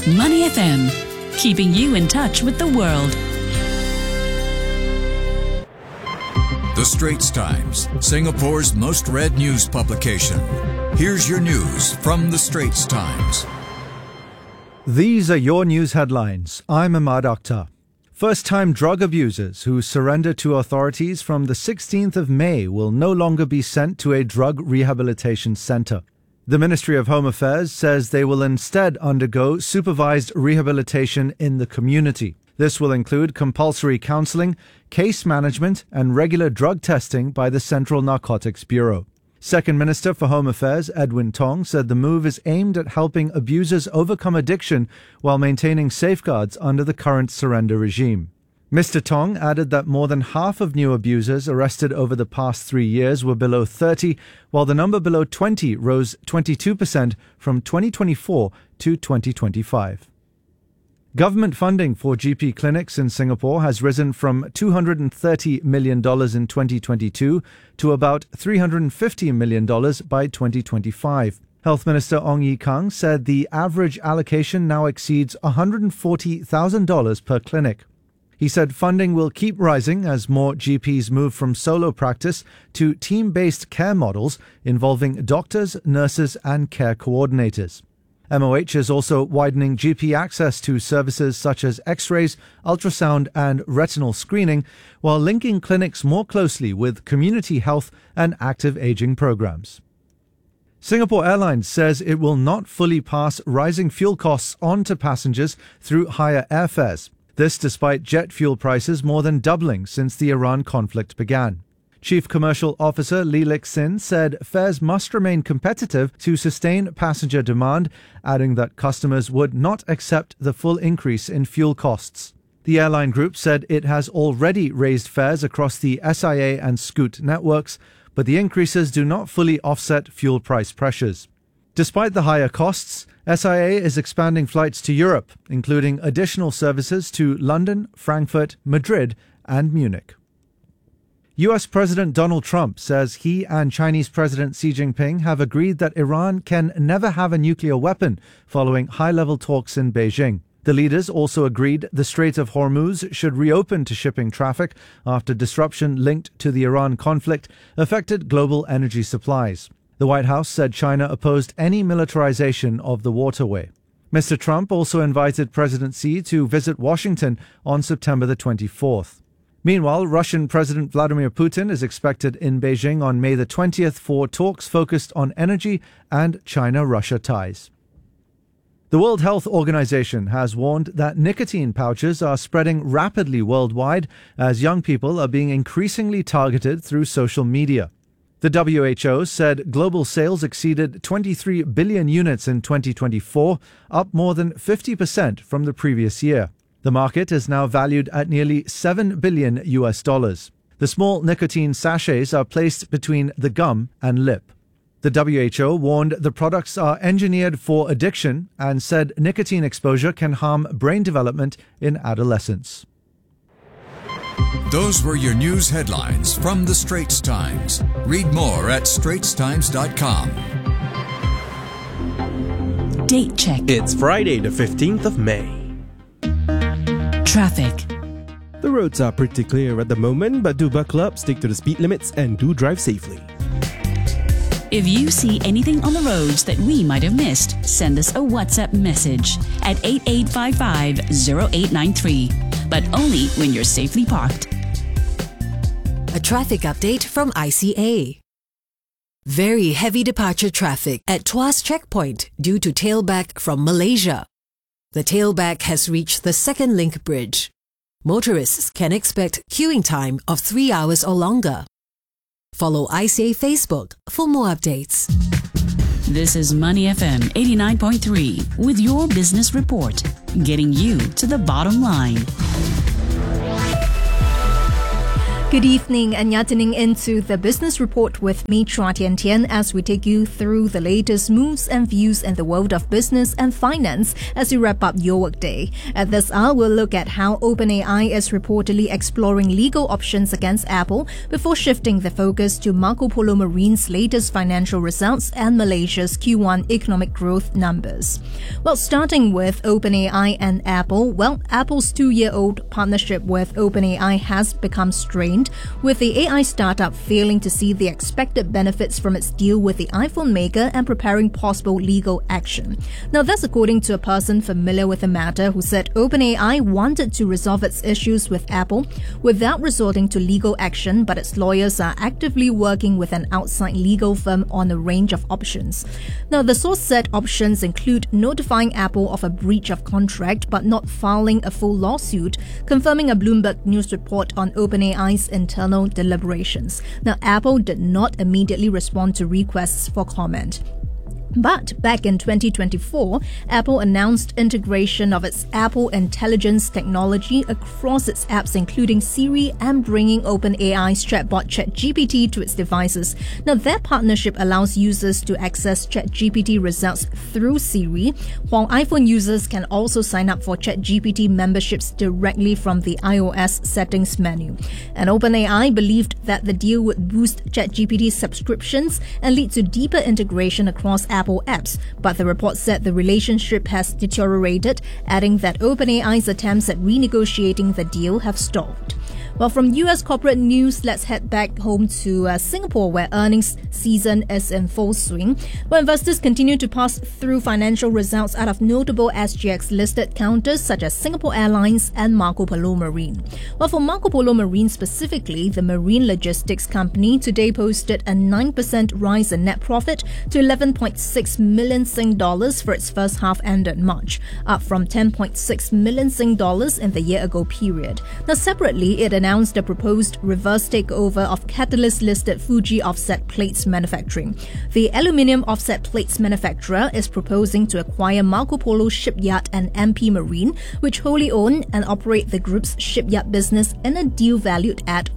Money FM, keeping you in touch with the world. The Straits Times, Singapore's most read news publication. Here's your news from The Straits Times. These are your news headlines. I'm Ahmad Akhtar. First-time drug abusers who surrender to authorities from the 16th of May will no longer be sent to a drug rehabilitation centre. The Ministry of Home Affairs says they will instead undergo supervised rehabilitation in the community. This will include compulsory counselling, case management and regular drug testing by the Central Narcotics Bureau. Second Minister for Home Affairs, Edwin Tong, said the move is aimed at helping abusers overcome addiction while maintaining safeguards under the current surrender regime. Mr. Tong added that more than half of new abusers arrested over the past 3 years were below 30, while the number below 20 rose 22% from 2024 to 2025. Government funding for GP clinics in Singapore has risen from $230 million in 2022 to about $350 million by 2025. Health Minister Ong Ye Kung said the average allocation now exceeds $140,000 per clinic. He said funding will keep rising as more GPs move from solo practice to team-based care models involving doctors, nurses and care coordinators. MOH is also widening GP access to services such as X-rays, ultrasound and retinal screening, while linking clinics more closely with community health and active aging programs. Singapore Airlines says it will not fully pass rising fuel costs on to passengers through higher airfares. This despite jet fuel prices more than doubling since the Iran conflict began. Chief Commercial Officer Lee Lik Sin said fares must remain competitive to sustain passenger demand, adding that customers would not accept the full increase in fuel costs. The airline group said it has already raised fares across the SIA and Scoot networks, but the increases do not fully offset fuel price pressures. Despite the higher costs, SIA is expanding flights to Europe, including additional services to London, Frankfurt, Madrid and Munich. US President Donald Trump says he and Chinese President Xi Jinping have agreed that Iran can never have a nuclear weapon following high-level talks in Beijing. The leaders also agreed the Strait of Hormuz should reopen to shipping traffic after disruption linked to the Iran conflict affected global energy supplies. The White House said China opposed any militarization of the waterway. Mr. Trump also invited President Xi to visit Washington on September the 24th. Meanwhile, Russian President Vladimir Putin is expected in Beijing on May the 20th for talks focused on energy and China-Russia ties. The World Health Organization has warned that nicotine pouches are spreading rapidly worldwide as young people are being increasingly targeted through social media. The WHO said global sales exceeded 23 billion units in 2024, up more than 50% from the previous year. The market is now valued at nearly $7 billion. The small nicotine sachets are placed between the gum and lip. The WHO warned the products are engineered for addiction and said nicotine exposure can harm brain development in adolescence. Those were your news headlines from The Straits Times. Read more at straitstimes.com. Date check. It's Friday, the 15th of May. Traffic. The roads are pretty clear at the moment, but do buckle up, stick to the speed limits, and do drive safely. If you see anything on the roads that we might have missed, send us a WhatsApp message at 8855-0893. But only when you're safely parked. A traffic update from ICA. Very heavy departure traffic at Tuas Checkpoint due to tailback from Malaysia. The tailback has reached the second link bridge. Motorists can expect queuing time of 3 hours or longer. Follow ICA Facebook for more updates. This is Money FM 89.3 with your business report, getting you to the bottom line. Good evening, and you're tuning into the Business Report with me, Chua Tian Tian, as we take you through the latest moves and views in the world of business and finance as you wrap up your workday. At this hour, we'll look at how OpenAI is reportedly exploring legal options against Apple before shifting the focus to Marco Polo Marine's latest financial results and Malaysia's Q1 economic growth numbers. Well, starting with OpenAI and Apple, well, Apple's 2-year-old partnership with OpenAI has become strained, with the AI startup failing to see the expected benefits from its deal with the iPhone maker and preparing possible legal action. Now, that's according to a person familiar with the matter who said OpenAI wanted to resolve its issues with Apple without resorting to legal action, but its lawyers are actively working with an outside legal firm on a range of options. Now, the source said options include notifying Apple of a breach of contract but not filing a full lawsuit, confirming a Bloomberg News report on OpenAI's internal deliberations. Now, Apple did not immediately respond to requests for comment. But back in 2024, Apple announced integration of its Apple Intelligence technology across its apps, including Siri, and bringing OpenAI's chatbot ChatGPT to its devices. Now, their partnership allows users to access ChatGPT results through Siri, while iPhone users can also sign up for ChatGPT memberships directly from the iOS settings menu. And OpenAI believed that the deal would boost ChatGPT subscriptions and lead to deeper integration across Apple apps, but the report said the relationship has deteriorated, adding that OpenAI's attempts at renegotiating the deal have stalled. Well, from US corporate news, let's head back home to Singapore, where earnings season is in full swing, where investors continue to pass through financial results out of notable SGX-listed counters such as Singapore Airlines and Marco Polo Marine. Well, for Marco Polo Marine specifically, the marine logistics company today posted a 9% rise in net profit to 11.6 million Sing dollars for its first half ended March, up from 10.6 million Sing dollars in the year-ago period. Now, separately, it announced a proposed reverse takeover of Catalyst-listed Fuji Offset Plates Manufacturing. The aluminium offset plates manufacturer is proposing to acquire Marco Polo Shipyard and MP Marine, which wholly own and operate the group's shipyard business in a deal valued at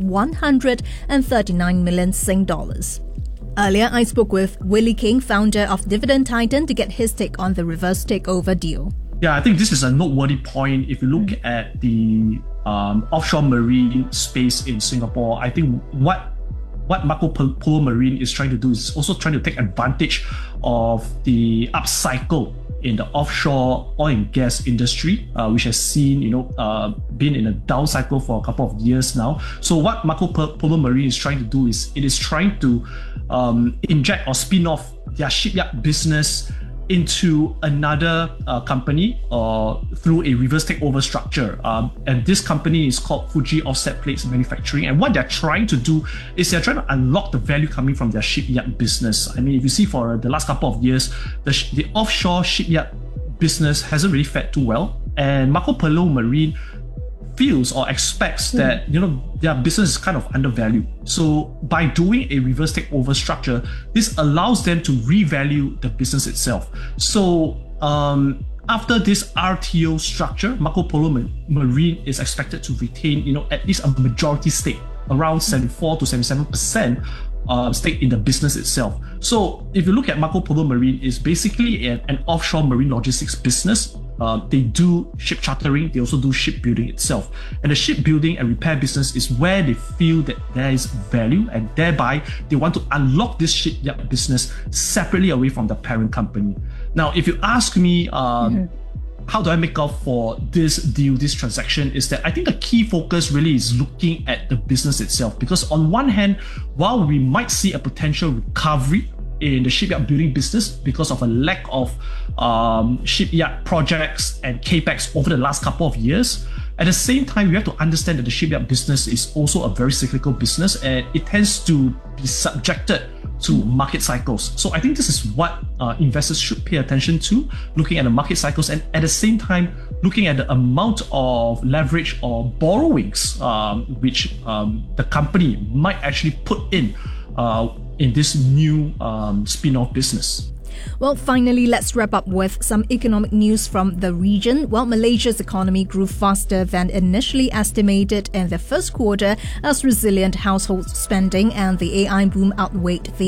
139 million Sing dollars. Earlier, I spoke with Willie King, founder of Dividend Titan, to get his take on the reverse takeover deal. Yeah, I think this is a noteworthy point. If you look at the offshore marine space in Singapore, I think what Marco Polo Marine is trying to do is also trying to take advantage of the upcycle in the offshore oil and gas industry, which has seen, been in a down cycle for a couple of years now. So what Marco Polo Marine is trying to do is it is trying to inject or spin off their shipyard business into another company through a reverse takeover structure. And this company is called Fuji Offset Plates Manufacturing. And what they're trying to do is they're trying to unlock the value coming from their shipyard business. I mean, if you see for the last couple of years, the offshore shipyard business hasn't really fared too well. And Marco Polo Marine feels or expects that their business is kind of undervalued. So by doing a reverse takeover structure, this allows them to revalue the business itself. So after this RTO structure, Marco Polo Marine is expected to retain at least a majority stake, around 74 to 77% stake in the business itself. So if you look at Marco Polo Marine, it's basically an offshore marine logistics business. They do ship chartering, they also do shipbuilding itself. And the shipbuilding and repair business is where they feel that there is value, and thereby they want to unlock this shipyard business separately away from the parent company. Now, if you ask me, how do I make up for this deal, this transaction, is that I think the key focus really is looking at the business itself. Because on one hand, while we might see a potential recovery in the shipyard building business because of a lack of shipyard projects and capex over the last couple of years, at the same time, we have to understand that the shipyard business is also a very cyclical business, and it tends to be subjected to market cycles. So I think this is what investors should pay attention to, looking at the market cycles, and at the same time looking at the amount of leverage or borrowings which the company might actually put in this new spin-off business. Well, finally, let's wrap up with some economic news from the region. Well, Malaysia's economy grew faster than initially estimated in the first quarter as resilient household spending and the AI boom outweighed the